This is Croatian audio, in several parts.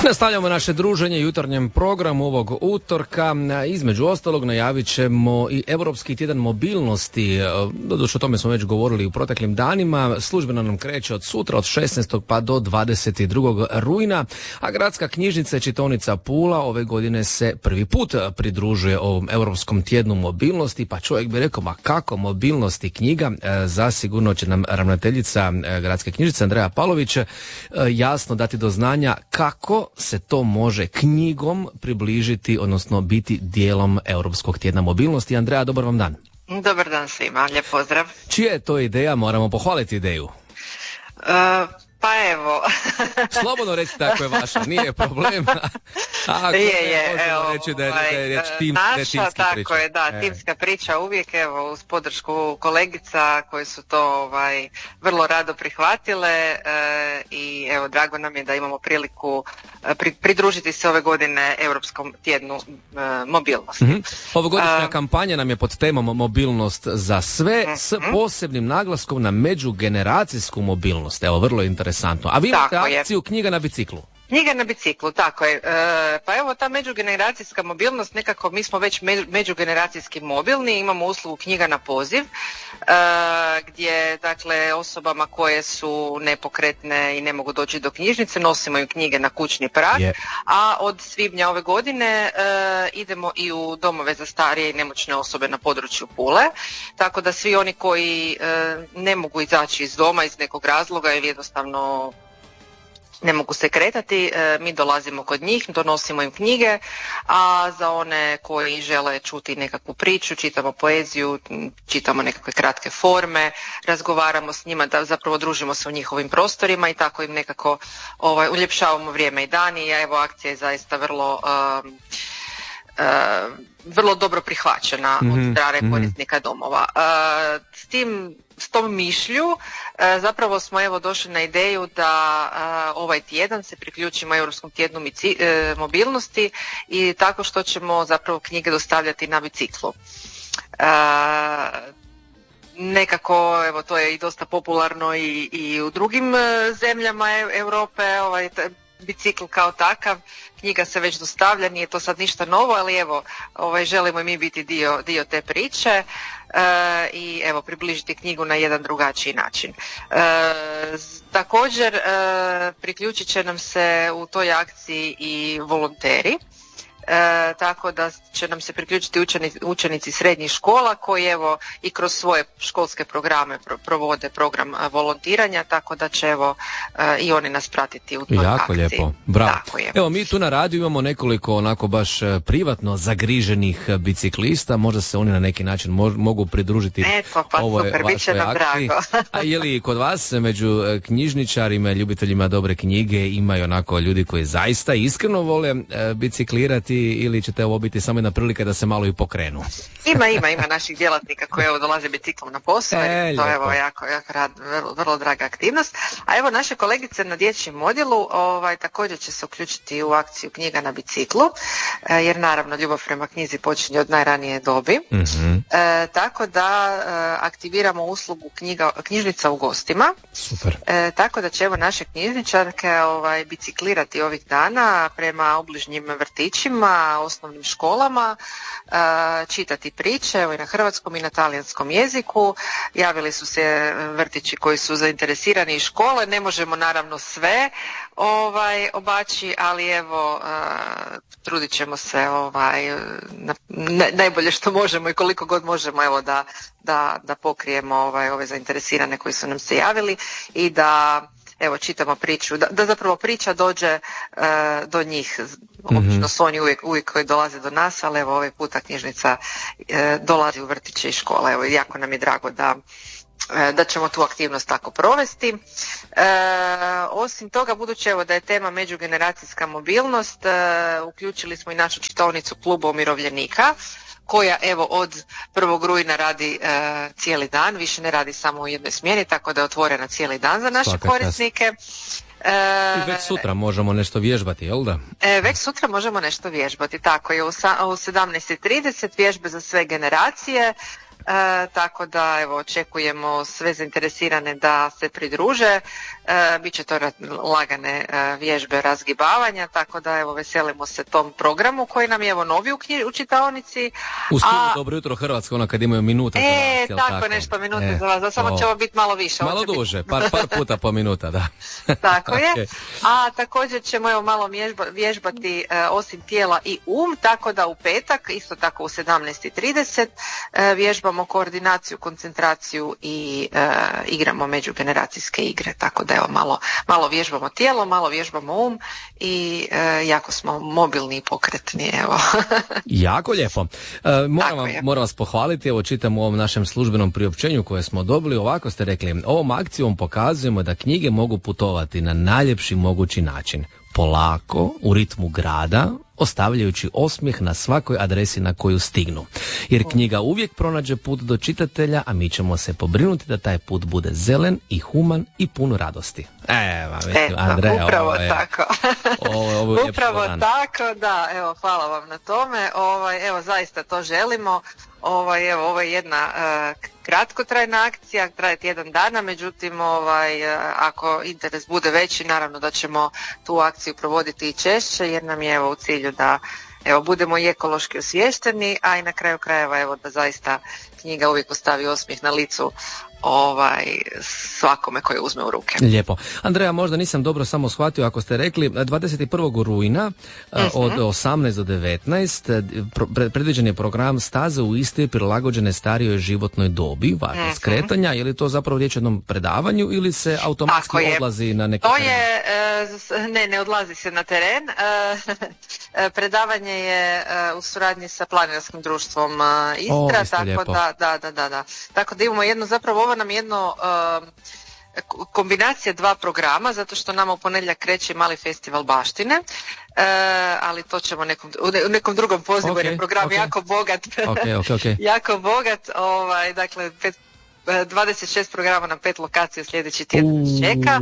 Nastavljamo naše druženje jutarnjem programu ovog utorka. Između ostalog najavit ćemo i Europski tjedan mobilnosti. Doduše o tome smo već govorili u proteklim danima. Službeno nam kreće od sutra, od 16. pa do 22. rujna. A gradska knjižnica i čitaonica Pula ove godine se prvi put pridružuje ovom Europskom tjednu mobilnosti. Pa čovjek bi rekao, ma kako mobilnost i knjiga? Zasigurno će nam ravnateljica gradske knjižnice Andreja Palović jasno dati do znanja kako se to može knjigom približiti, odnosno biti dijelom Europskog tjedna mobilnosti. Andreja, dobar vam dan. Dobar dan svima, lijep pozdrav. Čija je to ideja? Moramo pohvaliti ideju. Pa evo. Slobodno reći tako je vaša, nije problem. Ako možemo reći da je riječ timska tako je, da, timska priča uvijek, evo, uz podršku kolegica koje su to vrlo rado prihvatile i evo, drago nam je da imamo priliku pridružiti se ove godine Europskom tjednu mobilnosti. Mm-hmm. Ovogodišnja kampanja nam je pod temom mobilnost za sve, s posebnim naglaskom na međugeneracijsku mobilnost. Evo, vrlo interesantno. A vi imate akciju Knjiga na biciklu. Knjiga na biciklu, tako je. Pa evo, ta međugeneracijska mobilnost, nekako mi smo već međugeneracijski mobilni, imamo uslugu Knjiga na poziv, gdje dakle osobama koje su nepokretne i ne mogu doći do knjižnice nosimo im knjige na kućni prag, a od svibnja ove godine idemo i u domove za starije i nemoćne osobe na području Pule, tako da svi oni koji ne mogu izaći iz doma iz nekog razloga ili jednostavno ne mogu se kretati, mi dolazimo kod njih, donosimo im knjige, a za one koji žele čuti nekakvu priču, čitamo poeziju, čitamo nekakve kratke forme, razgovaramo s njima, da zapravo družimo se u njihovim prostorima i tako im nekako uljepšavamo vrijeme i dan i evo, akcija je zaista vrlo dobro prihvaćena od strane korisnika domova. S tom mišlju zapravo smo evo došli na ideju da ovaj tjedan se priključimo Europskom tjednu mobilnosti i tako što ćemo zapravo knjige dostavljati na biciklu. Nekako, evo, to je i dosta popularno i u drugim zemljama Europe, bicikl kao takav, knjiga se već dostavlja, nije to sad ništa novo, ali evo, želimo i mi biti dio te priče i evo, približiti knjigu na jedan drugačiji način. Također, priključit će nam se u toj akciji i volonteri, tako da će nam se priključiti učenici srednjih škola koji evo i kroz svoje školske programe provode program volontiranja, tako da će evo i oni nas pratiti u toj akciji. Jako lijepo, bravo. Evo, mi tu na radiju imamo nekoliko onako baš privatno zagriženih biciklista, možda se oni na neki način mogu pridružiti ovoj vašoj akciji. A je li kod vas među knjižničarima, ljubiteljima dobre knjige imaju onako ljudi koji zaista iskreno vole biciklirati ili ćete ovo biti samo jedna prilika da se malo i pokrenu? Ima naših djelatnika koji evo dolaze biciklom na posao, to je evo jako vrlo draga aktivnost. A evo, naše kolegice na dječjem odjelu također će se uključiti u akciju Knjiga na biciklu, jer naravno ljubav prema knjizi počinje od najranije dobi. Tako da aktiviramo uslugu knjižnica u gostima. Super. Tako da će evo naše knjižničarke biciklirati ovih dana prema obližnjim vrtićima, osnovnim školama, čitati priče evo i na hrvatskom i na talijanskom jeziku. Javili su se vrtići koji su zainteresirani i škole, ne možemo naravno sve obaći, ali evo trudit ćemo se najbolje što možemo i koliko god možemo evo da pokrijemo ove zainteresirane koji su nam se javili i da evo čitamo priču, da zapravo priča dođe do njih. Obično su oni uvijek koji dolaze do nas, ali evo ovaj puta knjižnica dolazi u vrtiće i škole. Evo, jako nam je drago da ćemo tu aktivnost tako provesti. Osim toga, budući evo da je tema međugeneracijska mobilnost, uključili smo i našu čitaonicu Kluba umirovljenika, koja evo od 1. rujna radi cijeli dan, više ne radi samo u jednoj smjeni, tako da je otvorena cijeli dan za naše korisnike. I već sutra možemo nešto vježbati, jel da? Već sutra možemo nešto vježbati, tako je. U 17:30 vježbe za sve generacije. tako da evo očekujemo sve zainteresirane da se pridruže. Biće to lagane vježbe razgibavanja, tako da evo veselimo se tom programu koji nam je evo novi u čitaonici. U stilu Dobro jutro Hrvatsko, ono kad imaju minute za vas, tako nešto minute za vas, samo će ovo biti malo više. Malo duže, par puta po minuta, da. Tako je, a također ćemo evo malo vježbati osim tijela i tako da u petak, isto tako u 17:30 vježbamo koordinaciju, koncentraciju i igramo međugeneracijske igre, tako da evo malo vježbamo tijelo, malo vježbamo i jako smo mobilni i pokretni, evo. Jako lijepo. Moram vas pohvaliti, evo čitam u ovom našem službenom priopćenju koje smo dobili, ovako ste rekli: ovom akcijom pokazujemo da knjige mogu putovati na najljepši mogući način, polako, u ritmu grada, ostavljajući osmijeh na svakoj adresi na koju stignu. Jer knjiga uvijek pronađe put do čitatelja, a mi ćemo se pobrinuti da taj put bude zelen i human i pun radosti. Andreja, upravo tako. Upravo tako, da, evo, hvala vam na tome. Evo, zaista to želimo. Ovo je jedna kratkotrajna akcija, traje tjedan dana, međutim ako interes bude veći, naravno da ćemo tu akciju provoditi i češće, jer nam je u cilju da budemo i ekološki osviješteni, a i na kraju krajeva da zaista knjiga uvijek ostavi osmijeh na licu svakome koji uzme u ruke. Lijepo. Andreja, možda nisam dobro samo shvatio ako ste rekli 21. rujna od 18 do 19 predviđen je program Staze u Istri prilagođene starijoj životnoj dobi, važnost kretanja. Je li to zapravo riječ o jednom predavanju ili se automatski odlazi na neki teren? Ne odlazi se na teren. Predavanje je u suradnji sa Planinarskim društvom Istra, tako da. Tako da imamo jedno, zapravo ovo nam je jedno kombinacija dva programa, zato što nama u ponedjeljak kreće mali festival baštine, ali to ćemo u nekom drugom pozivu, jer je program jako bogat. Jako bogat, dakle 26 programa na 5 lokacija sljedeći tjedan nas čeka.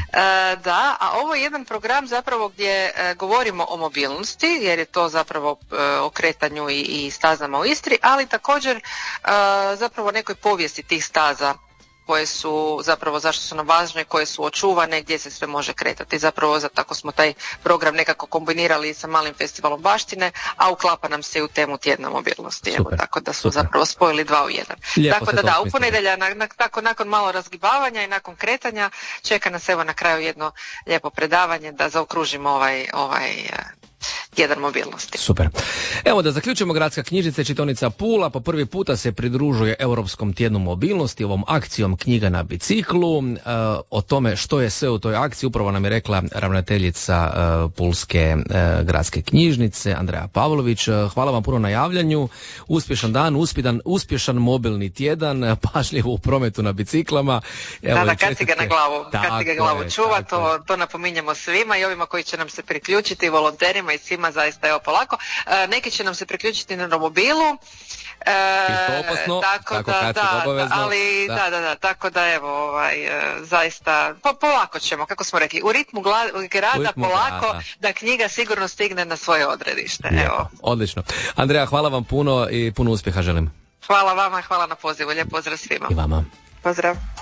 A ovo je jedan program zapravo gdje govorimo o mobilnosti, jer je to zapravo o kretanju i stazama u Istri, ali također zapravo nekoj povijesti tih staza koje su zapravo, zašto su nam važne, koje su očuvane, gdje se sve može kretati. Zapravo tako smo taj program nekako kombinirali sa malim festivalom baštine, a uklapa nam se i u temu tjedna mobilnosti. Evo, tako da su zapravo spojili dva u jedan. Lijepo, tako da u ponedjeljak, nakon malo razgibavanja i nakon kretanja, čeka nas evo na kraju jedno lijepo predavanje da zaokružimo ovaj tjedan mobilnosti. Super. Evo da zaključimo, Gradska knjižnica čitaonica Pula po prvi puta se pridružuje Europskom tjednu mobilnosti, ovom akcijom Knjiga na biciklu. O tome što je sve u toj akciji upravo nam je rekla ravnateljica Pulske gradske knjižnice Andreja Pavlović. Hvala vam puno na javljanju. Uspješan dan, uspješan mobilni tjedan, pažljivo u prometu na biciklama. Evo, kad si ga na glavu čuva, to napominjemo svima i ovima koji će nam se priključiti, volonterima i svima, zaista evo polako. Neki će nam se priključiti na romobilu. Čisto opasno, tako da evo, zaista polako ćemo, kako smo rekli, u ritmu grada polako, da knjiga sigurno stigne na svoje odredište. Evo. Odlično. Andreja, hvala vam puno i puno uspjeha želim. Hvala vama, hvala na pozivu, lijep pozdrav svima. I vama. Pozdrav.